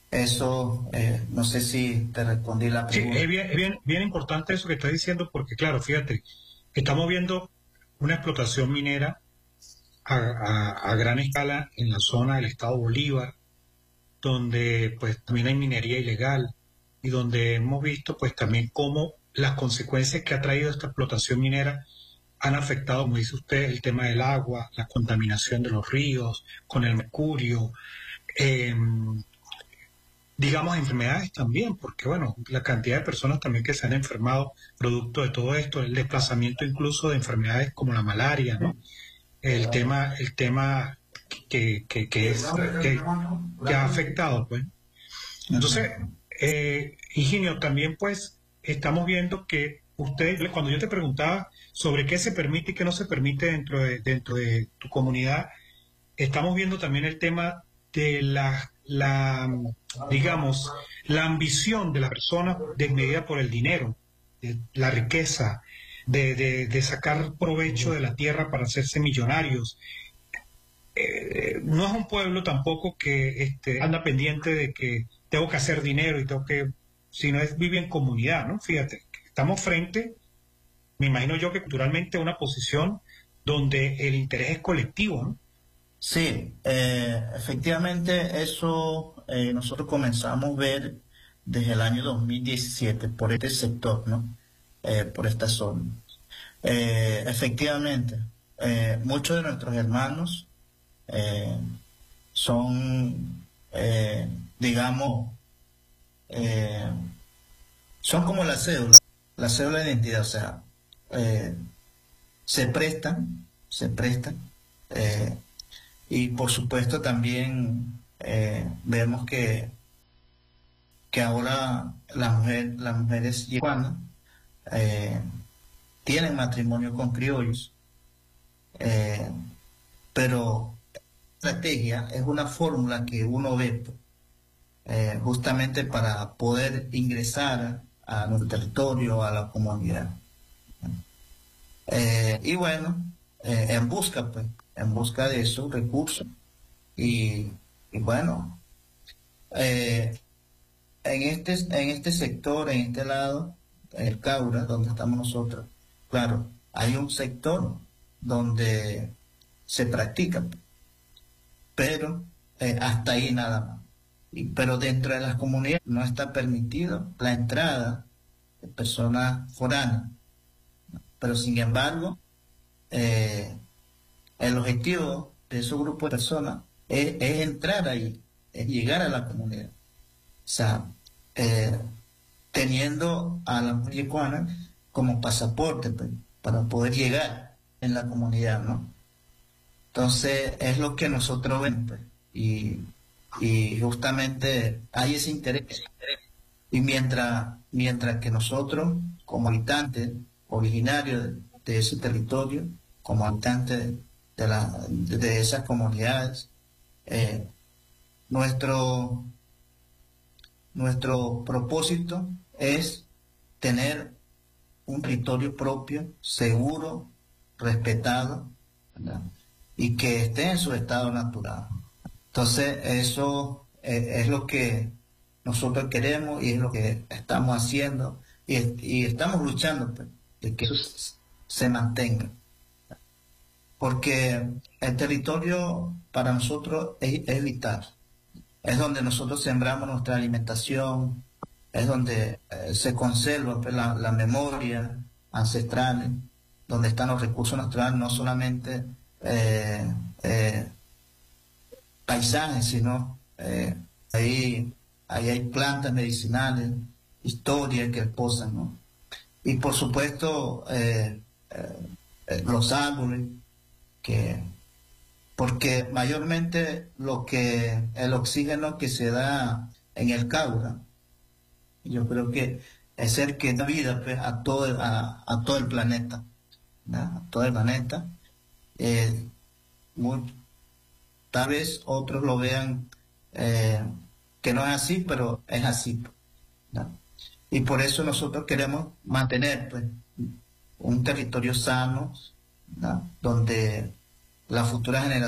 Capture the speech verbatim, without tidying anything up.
Eso, eh, no sé si te respondí la Sí, es pregunta. bien, es bien, bien importante eso que estás diciendo porque, claro, fíjate, estamos viendo una explotación minera a, a- a gran escala en la zona del estado Bolívar, donde pues también hay minería ilegal y donde hemos visto pues también cómo las consecuencias que ha traído esta explotación minera han afectado, como dice usted, el tema del agua, la contaminación de los ríos con el mercurio, eh, digamos enfermedades también, porque bueno, la cantidad de personas también que se han enfermado producto de todo esto, el desplazamiento incluso de enfermedades como la malaria, ¿no? El tema, el tema que, que, que es que, que ha afectado, pues. Entonces, Ujú. eh, Higinio, también pues estamos viendo que usted, cuando yo te preguntaba sobre qué se permite y qué no se permite dentro de, dentro de tu comunidad, estamos viendo también el tema de la, la, digamos, la ambición de la persona desmedida por el dinero, de la riqueza, de, de, de sacar provecho de la tierra para hacerse millonarios. Eh, no es un pueblo tampoco que este, anda pendiente de que tengo que hacer dinero y tengo que, sino es vive en comunidad, ¿no? Fíjate, estamos frente, me imagino yo que culturalmente a una posición donde el interés es colectivo, ¿no? Sí, eh, efectivamente eso eh, nosotros comenzamos a ver desde el año dos mil diecisiete por este sector, ¿no? Eh, por esta zona. Eh, efectivamente, eh, muchos de nuestros hermanos eh, son, eh, digamos, eh, son como la cédula, la cédula de identidad, o sea, eh, se prestan, se prestan, eh, y por supuesto también eh, vemos que, que ahora la mujer, las mujeres yeguanas eh, tienen matrimonio con criollos, eh, pero la estrategia es una fórmula que uno ve eh, justamente para poder ingresar a nuestro territorio, a la comunidad. Eh, y bueno, eh, en busca, pues, en busca de esos recursos. Y, y bueno, eh, en este, en este sector, en este lado, el Caura, donde estamos nosotros, claro, hay un sector donde se practica, pero eh, hasta ahí nada más. Y, pero dentro de las comunidades no está permitido la entrada de personas foráneas. Pero sin embargo, eh, el objetivo de esos grupos de personas es, es entrar ahí, es llegar a la comunidad. O sea, eh, teniendo a la marihuana como pasaporte, pues, para poder llegar en la comunidad, ¿no? Entonces, es lo que nosotros vemos, pues, y, y justamente hay ese interés. Y mientras, mientras que nosotros, como habitantes originarios de, de ese territorio, como habitantes de, la, de, de esas comunidades, eh, nuestro, nuestro propósito es tener un territorio propio, seguro, respetado, ¿verdad? Y que esté en su estado natural. Entonces, eso eh, es lo que nosotros queremos y es lo que estamos haciendo y, y estamos luchando, pues, de que eso se, se mantenga. Porque el territorio para nosotros es, es vital. Es donde nosotros sembramos nuestra alimentación, es donde eh, se conserva, pues, la, la memoria ancestral, donde están los recursos naturales, no solamente eh, eh, paisajes, sino eh, ahí, ahí hay plantas medicinales, historias que posan, ¿no? Y por supuesto, eh, eh, eh, los árboles, que, porque mayormente lo que, el oxígeno que se da en el Caura, yo creo que es el que da vida, pues, a todo, a, a todo el planeta, ¿no? A todo el planeta. Eh, muy, Tal vez otros lo vean eh, que no es así, pero es así, ¿no? Y por eso nosotros queremos mantener, pues, un territorio sano, ¿no? Donde las futuras generaciones